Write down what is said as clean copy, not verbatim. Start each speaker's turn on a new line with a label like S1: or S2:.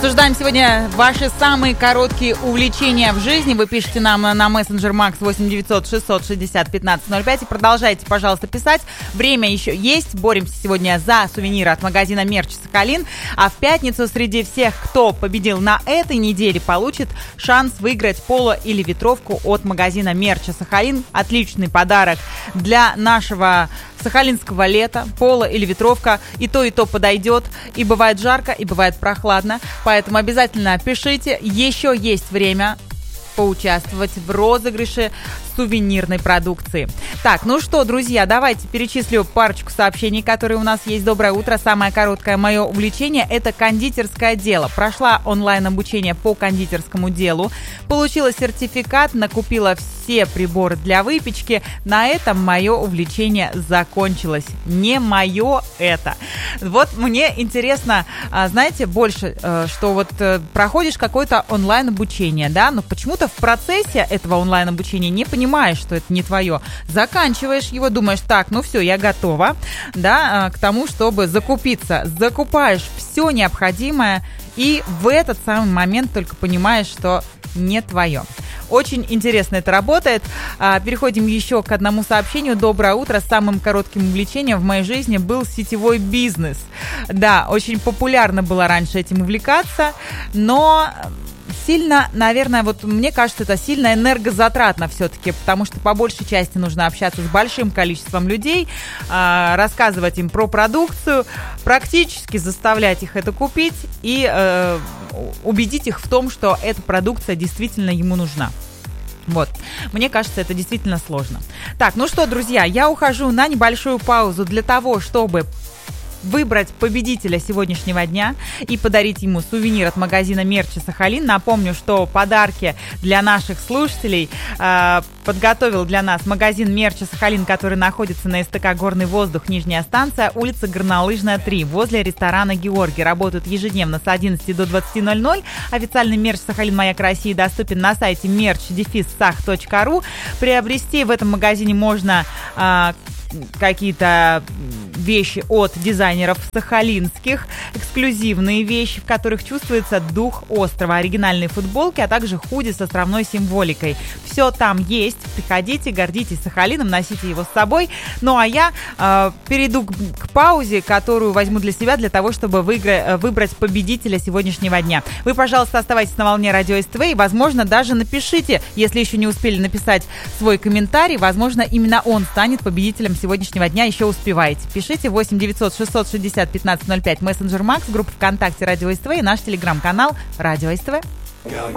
S1: Обсуждаем сегодня ваши самые короткие увлечения в жизни. Вы пишите нам на мессенджер Max 8 900 660 1505 и продолжайте, пожалуйста, писать. Время еще есть. Боремся сегодня за сувениры от магазина Мерч Сахалин. А в пятницу среди всех, кто победил на этой неделе, получит шанс выиграть поло или ветровку от магазина Мерч Сахалин. Отличный подарок для нашего сахалинского лета. Поло или ветровка, и то подойдет. И бывает жарко, и бывает прохладно. Поэтому обязательно пишите. Еще есть время поучаствовать в розыгрыше сувенирной продукции. Так, ну что, друзья, давайте перечислю парочку сообщений, которые у нас есть. Доброе утро. Самое короткое мое увлечение – это кондитерское дело. Прошла онлайн-обучение по кондитерскому делу, получила сертификат, накупила все приборы для выпечки. На этом мое увлечение закончилось. Не мое это. Вот мне интересно, знаете, больше, что вот проходишь какое-то онлайн-обучение, да, но почему-то в процессе этого онлайн-обучения не понимаешь, что это не твое. Заканчиваешь его, думаешь, так, ну все, я готова, да, к тому, чтобы закупиться. Закупаешь все необходимое, и в этот самый момент только понимаешь, что не твое. Очень интересно это работает. Переходим еще к одному сообщению. Доброе утро. Самым коротким увлечением в моей жизни был сетевой бизнес. Да, очень популярно было раньше этим увлекаться, но сильно, наверное, вот мне кажется, это сильно энергозатратно все-таки, потому что по большей части нужно общаться с большим количеством людей, рассказывать им про продукцию, практически заставлять их это купить и убедить их в том, что эта продукция действительно ему нужна. Вот, мне кажется, это действительно сложно. Так, ну что, друзья, я ухожу на небольшую паузу для того, чтобы выбрать победителя сегодняшнего дня и подарить ему сувенир от магазина Мерч Сахалин. Напомню, что подарки для наших слушателей подготовил для нас магазин Мерч Сахалин, который находится на СТК «Горный воздух», Нижняя станция, улица Горнолыжная, 3, возле ресторана «Георгий». Работают ежедневно с 11 до 20:00. Официальный мерч «Сахалин. Маяк России» доступен на сайте merch-sах.ru. Приобрести в этом магазине можно какие-то вещи от дизайнеров сахалинских, эксклюзивные вещи, в которых чувствуется дух острова, оригинальные футболки, а также худи с островной символикой. Все там есть. Приходите, гордитесь Сахалином, носите его с собой. Ну а я перейду к паузе, которую возьму для себя, для того, чтобы выбрать победителя сегодняшнего дня. Вы, пожалуйста, оставайтесь на волне Радио СТВ и, возможно, даже напишите, если еще не успели написать свой комментарий, возможно, именно он станет победителем сегодняшнего дня, еще успеваете. Пишите 8 900 660 1505, мессенджер Макс, группа ВКонтакте Радио СТВ и наш телеграм-канал Радио СТВ.